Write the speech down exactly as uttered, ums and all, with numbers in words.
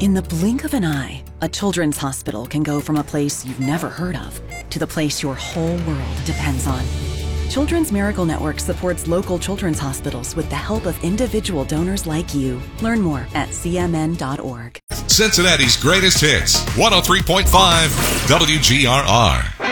In the blink of an eye, a children's hospital can go from a place you've never heard of to the place your whole world depends on. Children's Miracle Network supports local children's hospitals with the help of individual donors like you. Learn more at C M N dot org. Cincinnati's greatest hits, one oh three point five W G R R.